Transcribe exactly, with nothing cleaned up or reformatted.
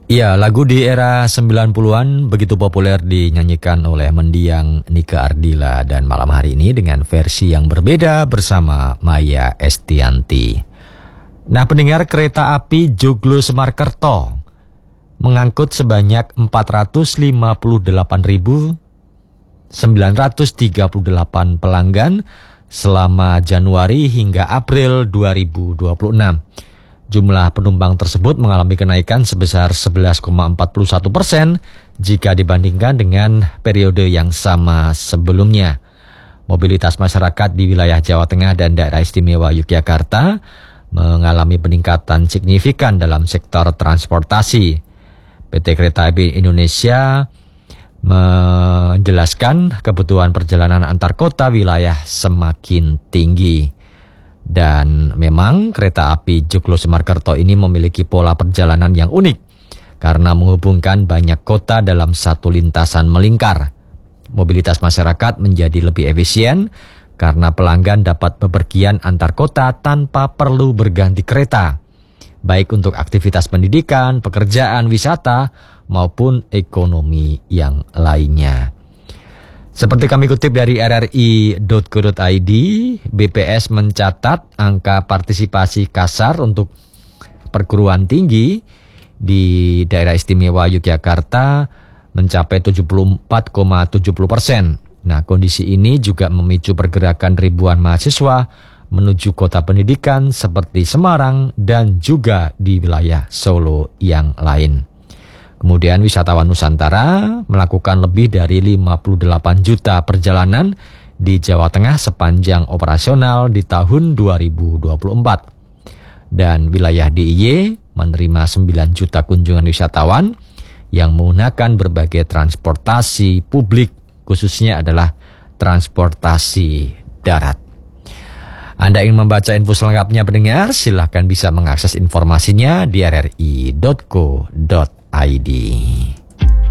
Iya, lagu di era sembilan puluhan begitu populer dinyanyikan oleh mendiang Nika Ardila, dan malam hari ini dengan versi yang berbeda bersama Maya Estianty. Nah, pendengar, kereta api Joglo Semarkerto mengangkut sebanyak empat ratus lima puluh delapan ribu sembilan ratus tiga puluh delapan pelanggan selama Januari hingga April dua ribu dua puluh enam. Jumlah penumpang tersebut mengalami kenaikan sebesar sebelas koma empat satu persen jika dibandingkan dengan periode yang sama sebelumnya. Mobilitas masyarakat di wilayah Jawa Tengah dan Daerah Istimewa Yogyakarta mengalami peningkatan signifikan dalam sektor transportasi. P T Kereta Api Indonesia menjelaskan kebutuhan perjalanan antar kota wilayah semakin tinggi. Dan memang kereta api Joglo Semarkerto ini memiliki pola perjalanan yang unik karena menghubungkan banyak kota dalam satu lintasan melingkar. Mobilitas masyarakat menjadi lebih efisien karena pelanggan dapat bepergian antar kota tanpa perlu berganti kereta, baik untuk aktivitas pendidikan, pekerjaan, wisata, maupun ekonomi yang lainnya. Seperti kami kutip dari r r i dot co dot i d, B P S mencatat angka partisipasi kasar untuk perguruan tinggi di Daerah Istimewa Yogyakarta mencapai tujuh puluh empat koma tujuh puluh persen. Nah, kondisi ini juga memicu pergerakan ribuan mahasiswa menuju kota pendidikan seperti Semarang dan juga di wilayah Solo yang lain. Kemudian wisatawan Nusantara melakukan lebih dari lima puluh delapan juta perjalanan di Jawa Tengah sepanjang operasional di tahun dua ribu dua puluh empat. Dan wilayah D I Y menerima sembilan juta kunjungan wisatawan yang menggunakan berbagai transportasi publik, khususnya adalah transportasi darat. Anda ingin membaca info selengkapnya, pendengar, silahkan bisa mengakses informasinya di r r i dot co dot i d.